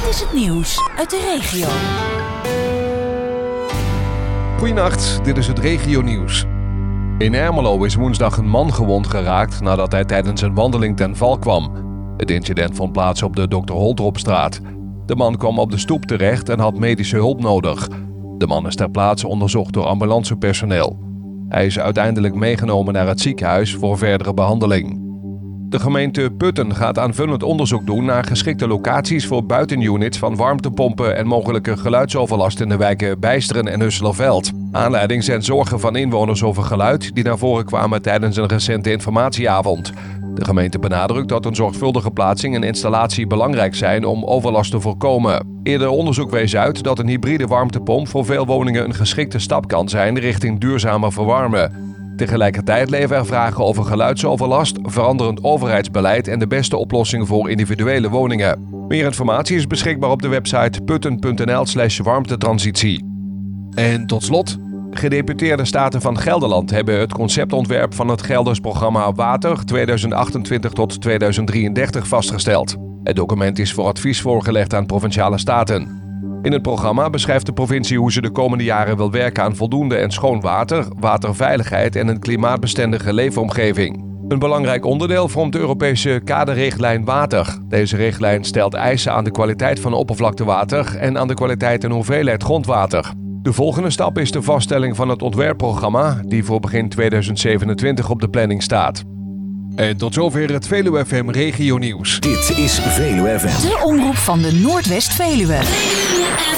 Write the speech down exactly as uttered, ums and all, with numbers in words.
Dit is het nieuws uit de regio. Goedenacht, dit is het regionieuws. In Ermelo is woensdag een man gewond geraakt nadat hij tijdens een wandeling ten val kwam. Het incident vond plaats op de dokter Holtropstraat. De man kwam op de stoep terecht en had medische hulp nodig. De man is ter plaatse onderzocht door ambulancepersoneel. Hij is uiteindelijk meegenomen naar het ziekenhuis voor verdere behandeling. De gemeente Putten gaat aanvullend onderzoek doen naar geschikte locaties voor buitenunits van warmtepompen en mogelijke geluidsoverlast in de wijken Bijsteren en Husselerveld. Aanleiding zijn zorgen van inwoners over geluid die naar voren kwamen tijdens een recente informatieavond. De gemeente benadrukt dat een zorgvuldige plaatsing en installatie belangrijk zijn om overlast te voorkomen. Eerder onderzoek wees uit dat een hybride warmtepomp voor veel woningen een geschikte stap kan zijn richting duurzamer verwarmen. Tegelijkertijd leven er vragen over geluidsoverlast, veranderend overheidsbeleid en de beste oplossing voor individuele woningen. Meer informatie is beschikbaar op de website putten punt n l slash warmtetransitie. En tot slot, gedeputeerde staten van Gelderland hebben het conceptontwerp van het Gelders programma Water tweeduizend achtentwintig tot tweeduizend drieëndertig vastgesteld. Het document is voor advies voorgelegd aan provinciale staten. In het programma beschrijft de provincie hoe ze de komende jaren wil werken aan voldoende en schoon water, waterveiligheid en een klimaatbestendige leefomgeving. Een belangrijk onderdeel vormt de Europese kaderrichtlijn Water. Deze richtlijn stelt eisen aan de kwaliteit van oppervlaktewater en aan de kwaliteit en hoeveelheid grondwater. De volgende stap is de vaststelling van het ontwerpprogramma, die voor begin tweeduizend zevenentwintig op de planning staat. En tot zover het Veluwe F M Regionieuws. Dit is Veluwe F M. De omroep van de Noordwest-Veluwe.